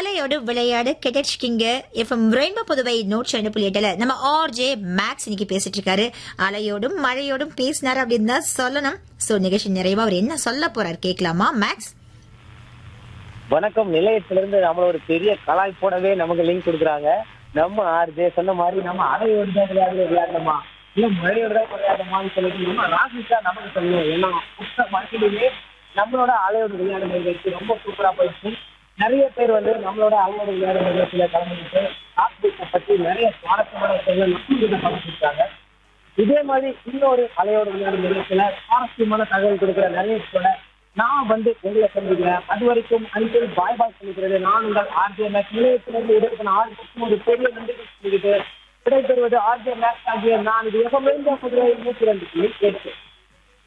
அலையோடு விளையாடு கெட்டச்சிக்கிங்க FM rainbow Puduvai 102.8 நம்ம ஆர்ஜே மேக்ஸ் இன்னைக்கு பேசிட்டு இருக்காரு. அலையோடும் மழையோடும் பேசினாரு அப்படின்னு தான் சொல்லணும். சோ நிகழ்ச்சி நிறைவா அவர் என்ன சொல்ல போறாரு கேட்கலாமா மேக்ஸ்? வணக்கம். நிலையத்திலிருந்து நம்மள ஒரு பெரிய கலாய்ப்போடவே நமக்கு லிங்க் கொடுக்குறாங்க. நம்ம ஆர்ஜே சொன்ன மாதிரி நம்ம அலையோடு தான் விளையாடணுமா இல்ல மழையோடு தான் விளையாடணுமான்னு சொல்லிட்டு நம்ம ராசிக்கா நமக்கு சொல்லணும். ஏன்னா வாழ்க்கையிலேயே நம்மளோட அலையோடு விளையாடும் நிகழ்ச்சி ரொம்ப சூப்பரா போயிடுச்சு. நிறைய பேர் நம்மளோட அலையோடு விளையாடும் நிகழ்ச்சியில கலந்துக்கிட்டு ஆத்மீகத்தை பற்றி நிறைய சுவாரஸ்யமான விஷயங்கள் கலந்துருக்காங்க. இதே மாதிரி இன்னொரு அலையோடு விளையாடும் நிகழ்ச்சியில சுவாரஸ்யமான தகவல் கொடுக்குற நிறைய கூட நான் உங்களை சந்திக்கிறேன். அது வரைக்கும் அன்பில் பாய் பாய் சொல்லிக்கிறது. நான் உங்கள் ஆர்ஜே மேக்ஸ். நிலையத்திலிருந்து இடைப்பட்ட ஆர்ஜிக்கும் ஒரு பெரிய நன்றி சொல்லிக்கிட்டு விடைபெறுவது ஆர்ஜே மேக்ஸ் ஆகிய நான். இது எப்ப 102.8